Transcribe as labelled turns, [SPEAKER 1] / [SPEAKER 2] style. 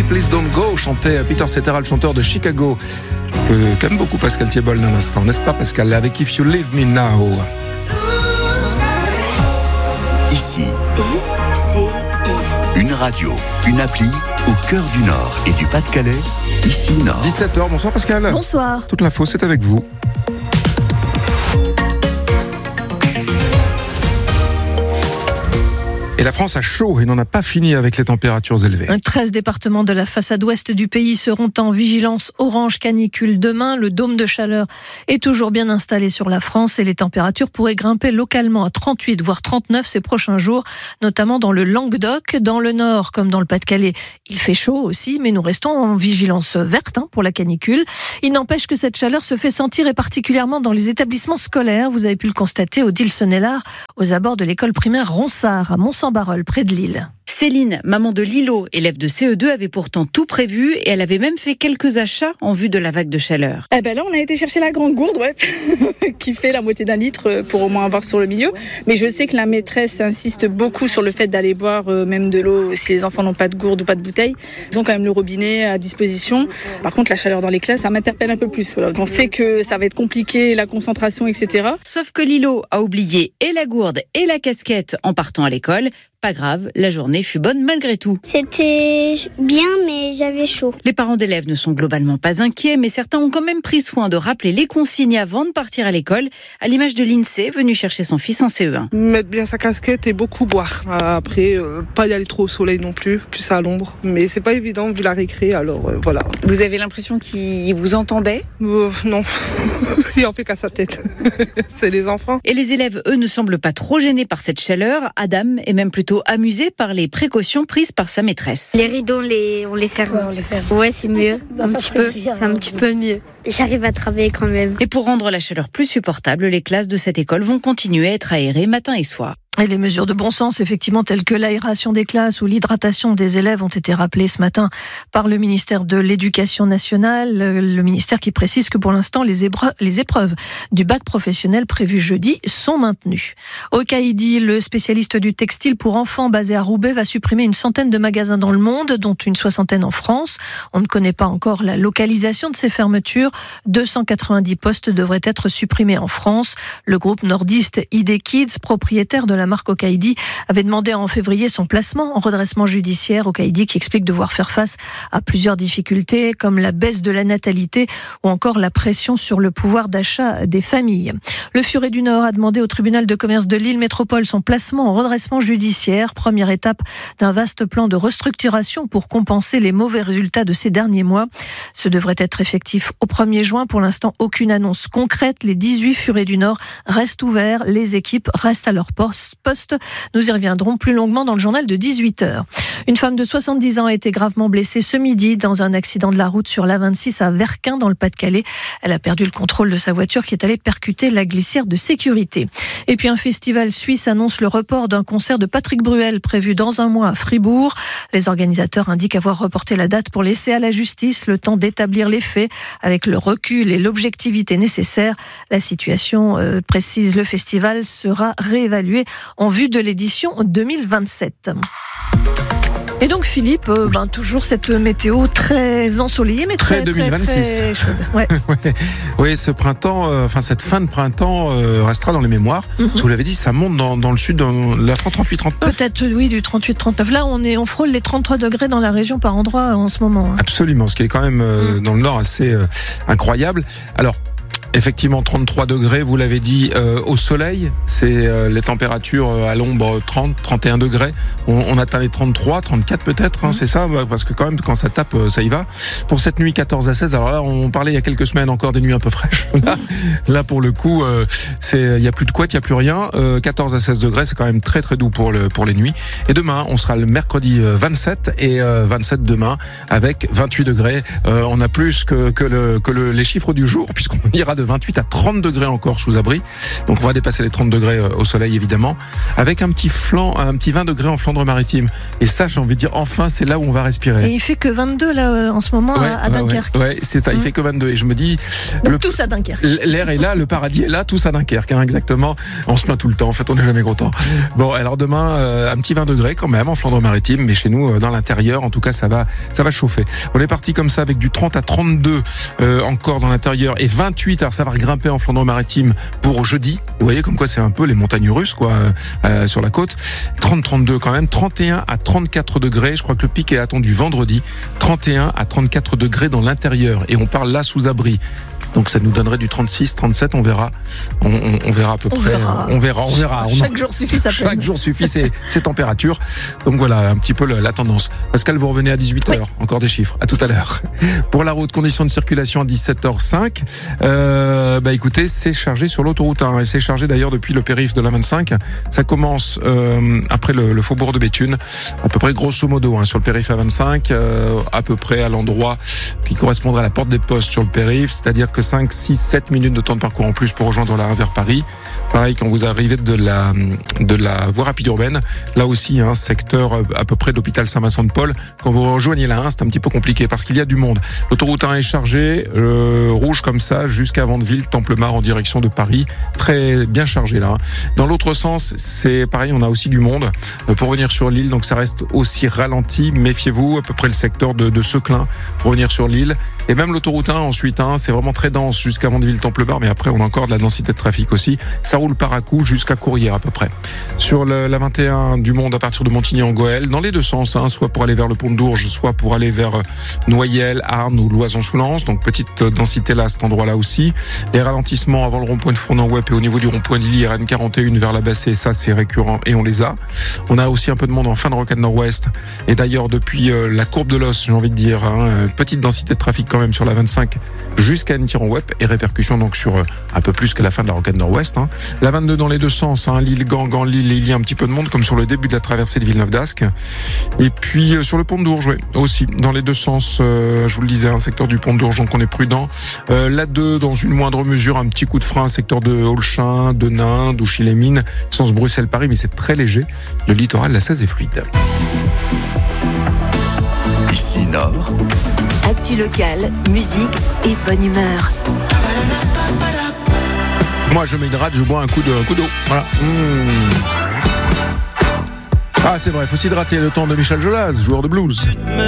[SPEAKER 1] Please Don't Go, chantait Peter Cetera, le chanteur de Chicago, qu'aime beaucoup Pascal Thiebol dans l'instant, n'est-ce pas Pascal, avec If You Leave Me Now.
[SPEAKER 2] Ici, une radio, une appli au cœur du Nord et du Pas-de-Calais, ici Nord.
[SPEAKER 1] 17h, bonsoir Pascal.
[SPEAKER 3] Bonsoir.
[SPEAKER 1] Toute l'info, c'est avec vous. Et la France a chaud et n'en a pas fini avec les températures élevées.
[SPEAKER 3] 13 départements de la façade ouest du pays seront en vigilance orange canicule demain. Le dôme de chaleur est toujours bien installé sur la France et les températures pourraient grimper localement à 38 voire 39 ces prochains jours, notamment dans le Languedoc, dans le Nord comme dans le Pas-de-Calais. Il fait chaud aussi, mais nous restons en vigilance verte pour la canicule. Il n'empêche que cette chaleur se fait sentir et particulièrement dans les établissements scolaires. Vous avez pu le constater au Dil-Sonnellard, aux abords de l'école primaire Ronsard à Mont-Saint-Barreul, près de Lille.
[SPEAKER 4] Céline, maman de Lilo, élève de CE2, avait pourtant tout prévu et elle avait même fait quelques achats en vue de la vague de chaleur.
[SPEAKER 5] Là, on a été chercher la grande gourde, qui fait la moitié d'un litre pour au moins avoir sur le milieu. Mais je sais que la maîtresse insiste beaucoup sur le fait d'aller boire même de l'eau si les enfants n'ont pas de gourde ou pas de bouteille. Ils ont quand même le robinet à disposition. Par contre, la chaleur dans les classes, ça m'interpelle un peu plus. Voilà. On sait que ça va être compliqué, la concentration, etc.
[SPEAKER 4] Sauf que Lilo a oublié et la gourde et la casquette en partant à l'école. Pas grave, la journée fut bonne malgré tout.
[SPEAKER 6] C'était bien, mais j'avais chaud.
[SPEAKER 4] Les parents d'élèves ne sont globalement pas inquiets, mais certains ont quand même pris soin de rappeler les consignes avant de partir à l'école, à l'image de l'INSEE, venu chercher son fils en CE1.
[SPEAKER 7] Mettre bien sa casquette et beaucoup boire. Après, pas y aller trop au soleil non plus à l'ombre. Mais c'est pas évident vu la récré, alors voilà.
[SPEAKER 5] Vous avez l'impression qu'il vous entendait ?
[SPEAKER 7] Non, il en fait qu'à sa tête. C'est les enfants.
[SPEAKER 4] Et les élèves, eux, ne semblent pas trop gênés par cette chaleur. Adam est même plutôt amusé par les précautions prises par sa maîtresse.
[SPEAKER 6] Les rideaux, on les ferme. Ouais, c'est mieux. C'est un petit peu mieux. J'arrive à travailler quand même.
[SPEAKER 4] Et pour rendre la chaleur plus supportable, les classes de cette école vont continuer à être aérées matin et soir.
[SPEAKER 3] Et les mesures de bon sens, effectivement, telles que l'aération des classes ou l'hydratation des élèves ont été rappelées ce matin par le ministère de l'Éducation nationale. Le ministère qui précise que pour l'instant, les épreuves du bac professionnel prévues jeudi sont maintenues. Au Caïdi, le spécialiste du textile pour enfants basé à Roubaix va supprimer une centaine de magasins dans le monde, dont une soixantaine en France. On ne connaît pas encore la localisation de ces fermetures. 290 postes devraient être supprimés en France. Le groupe nordiste ID Kids, propriétaire de la marque Okaïdi, avait demandé en février son placement en redressement judiciaire. Okaïdi qui explique devoir faire face à plusieurs difficultés comme la baisse de la natalité ou encore la pression sur le pouvoir d'achat des familles. Le Furet du Nord a demandé au tribunal de commerce de Lille Métropole son placement en redressement judiciaire, première étape d'un vaste plan de restructuration pour compenser les mauvais résultats de ces derniers mois. Ce devrait être effectif au 1er juin. Pour l'instant, aucune annonce concrète. Les 18 Furets du Nord restent ouverts. Les équipes restent à leur poste. Nous y reviendrons plus longuement dans le journal de 18h. Une femme de 70 ans a été gravement blessée ce midi dans un accident de la route sur l'A26 à Verquin dans le Pas-de-Calais. Elle a perdu le contrôle de sa voiture qui est allée percuter la glissière de sécurité. Et puis un festival suisse annonce le report d'un concert de Patrick Bruel prévu dans un mois à Fribourg. Les organisateurs indiquent avoir reporté la date pour laisser à la justice le temps d'établir les faits avec le recul et l'objectivité nécessaires. La situation, précise le festival, sera réévaluée en vue de l'édition 2027. Et donc Philippe, toujours cette météo très ensoleillée, mais très
[SPEAKER 1] 2026.
[SPEAKER 3] Très chaude. Ouais.
[SPEAKER 1] Oui, ce printemps, cette fin de printemps restera dans les mémoires. Parce que vous l'avez dit, ça monte dans le sud, dans la France 38-39.
[SPEAKER 3] Peut-être, oui, du 38-39. Là, on frôle les 33 degrés dans la région par endroit en ce moment.
[SPEAKER 1] Absolument, ce qui est quand même dans le nord assez incroyable. Alors, effectivement, 33 degrés, vous l'avez dit, au soleil, c'est les températures à l'ombre 30, 31 degrés. On atteint les 33, 34 peut-être, c'est ça, parce que quand même, quand ça tape, ça y va. Pour cette nuit 14 à 16, alors là, on parlait il y a quelques semaines encore des nuits un peu fraîches. Là pour le coup, il y a plus de couette, il y a plus rien. 14 à 16 degrés, c'est quand même très très doux pour les nuits. Et demain, on sera le mercredi 27 et 27 demain avec 28 degrés. On a plus que les chiffres du jour, puisqu'on ira de 28 à 30 degrés encore sous abri. Donc on va dépasser les 30 degrés au soleil évidemment, avec un petit 20 degrés en Flandre-Maritime. Et ça, j'ai envie de dire, enfin, c'est là où on va respirer.
[SPEAKER 3] Et il fait que 22 là en ce moment à Dunkerque.
[SPEAKER 1] Ouais, c'est ça, il fait que 22. Et je me dis,
[SPEAKER 3] tous à Dunkerque.
[SPEAKER 1] L'air est là, le paradis est là, tous à Dunkerque, hein, exactement. On se plaint tout le temps, en fait, on n'est jamais content. Bon, alors demain, un petit 20 degrés quand même en Flandre-Maritime, mais chez nous, dans l'intérieur, en tout cas, ça va chauffer. On est parti comme ça avec du 30 à 32 encore dans l'intérieur et 28. Alors ça va grimper en Flandre-Maritime pour jeudi. Vous voyez comme quoi c'est un peu les montagnes russes quoi sur la côte. 30-32 quand même. 31 à 34 degrés. Je crois que le pic est attendu vendredi. 31 à 34 degrés dans l'intérieur et on parle là sous abri. Donc ça nous donnerait du 36, 37, on verra. On verra à peu près. On verra.
[SPEAKER 3] Chaque jour suffit sa peine.
[SPEAKER 1] Chaque jour suffit ses températures. Donc voilà un petit peu la tendance. Pascal, vous revenez à 18h. Oui. Encore des chiffres. À tout à l'heure. Pour la route, conditions de circulation à 17h05. Écoutez, c'est chargé sur l'autoroute 1 et c'est chargé d'ailleurs depuis le périph' de la 25. Ça commence après le faubourg de Béthune, à peu près grosso modo sur le périph' A25, à peu près à l'endroit qui correspondrait à la porte des Postes sur le périph', c'est-à-dire que 5, 6, 7 minutes de temps de parcours en plus pour rejoindre la 1 vers Paris. Pareil, quand vous arrivez de la voie rapide urbaine, là aussi, secteur à peu près de l'hôpital Saint-Vincent-de-Paul, quand vous rejoignez la 1, c'est un petit peu compliqué parce qu'il y a du monde. L'autoroute 1 est chargée, rouge comme ça, jusqu'à Vandeville, Templemar en direction de Paris, très bien chargé là. Dans l'autre sens, c'est pareil, on a aussi du monde pour venir sur l'île, donc ça reste aussi ralenti. Méfiez-vous, à peu près le secteur de Seclin pour venir sur l'île. Et même l'autoroute 1 ensuite, c'est vraiment très dense jusqu'à Vandeville-Templemar, mais après on a encore de la densité de trafic aussi. Ça roule par à coup jusqu'à Courrières à peu près. Sur la 21, du monde à partir de Montigny-en-Goël, dans les deux sens, soit pour aller vers le pont de Dourges, soit pour aller vers Noyelles, Arnes ou Loison-sous-Lens. Donc petite densité là à cet endroit-là aussi. Les ralentissements avant le rond-point de Fournan-Wep et au niveau du rond-point de Lille, RN41 vers la Bassée, ça c'est récurrent et on les a. On a aussi un peu de monde en fin de rocade nord-ouest. Et d'ailleurs depuis la courbe de l'Os, j'ai envie de dire, petite densité de trafic quand même sur la 25 jusqu'à Anne-Tiron-Wep et répercussion donc sur un peu plus que la fin de la rocade nord-ouest. La 22 dans les deux sens, Lille-Gangan, Lille, il y a un petit peu de monde comme sur le début de la traversée de Villeneuve-d'Ascq. Et puis sur le pont de Dourges, aussi dans les deux sens, je vous le disais, un secteur du pont de Dourges, donc on est prudent. La 2 dans une moindre mesure, un petit coup de frein, secteur de Holchin, de Nain, d'Ouchy-les-Mines, sens Bruxelles-Paris, mais c'est très léger. Le littoral, la 16 est fluide.
[SPEAKER 2] Ici Nord.
[SPEAKER 8] Actu locale, musique et bonne humeur.
[SPEAKER 1] Moi, je m'hydrate, je bois un coup d'eau. Voilà. Ah, c'est vrai, faut s'hydrater le temps de Michel Jolas, joueur de blues.